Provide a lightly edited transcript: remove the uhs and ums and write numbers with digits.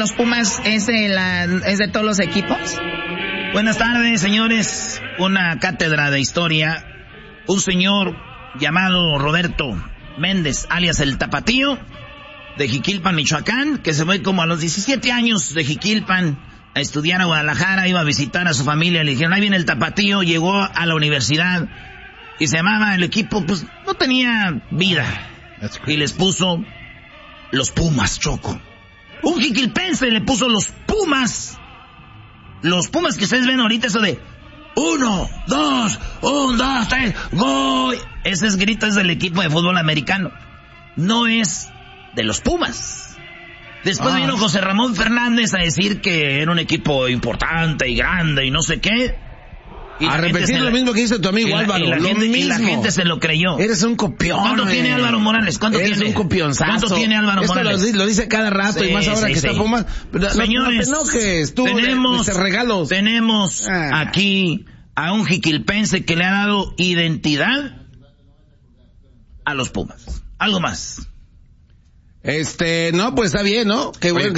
los Pumas es de todos los equipos? Buenas tardes, señores. Una cátedra de historia. Un señor llamado Roberto Méndez, alias el Tapatío, de Jiquilpan, Michoacán, que se fue como a los 17 años de Jiquilpan a estudiar a Guadalajara, iba a visitar a su familia, le dijeron, ahí viene el Tapatío, llegó a la universidad y se llamaba el equipo, pues no tenía vida. Y les puso los Pumas, Choco. Un jiquilpense le puso los Pumas. Los Pumas que ustedes ven ahorita, eso de 1, 2, 3, ¡gol! Ese grito es del equipo de fútbol americano. No es de los Pumas. Después vino José Ramón Fernández a decir que era un equipo importante y grande y no sé qué. Y a repetir lo mismo que dice tu amigo Álvaro. Y la gente se lo creyó. Eres un copión. ¿Cuánto tiene Álvaro Morales? Eres un copionzazo. ¿Cuánto tiene Álvaro Morales? Esto lo dice cada rato, y más ahora que está Pumas. Señores, no te enojes, tú tenemos aquí a un jiquilpense que le ha dado identidad a los Pumas. Algo más. No, pues está bien, ¿no? Qué bueno.